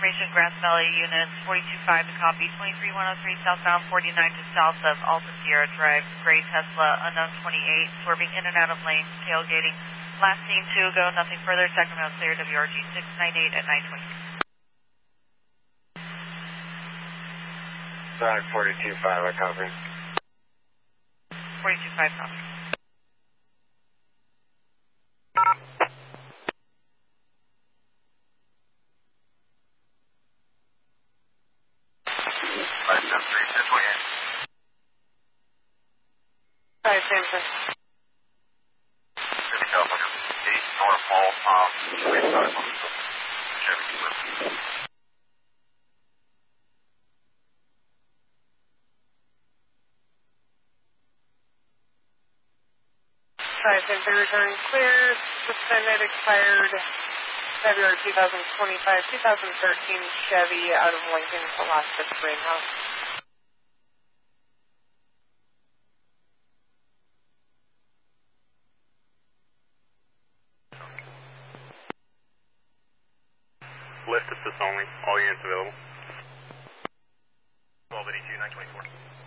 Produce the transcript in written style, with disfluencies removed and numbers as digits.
registration, Grass Valley units 425 to copy, 23103 southbound 49 to south of Alta Sierra Drive, gray Tesla, unknown 28, swerving in and out of lanes, tailgating. Last seen 2 ago, nothing further, Sacramento clear, WRG 698 at 920. Sorry, 425, I copy. 425 copy. Hi, Samson. Norfolk, Chevy. Hi, Samson, return clear, suspended, expired, February 2025, 2013 Chevy out of Lincoln, Alaska Greenhouse. Lift assist only. All units available. 1282, 924.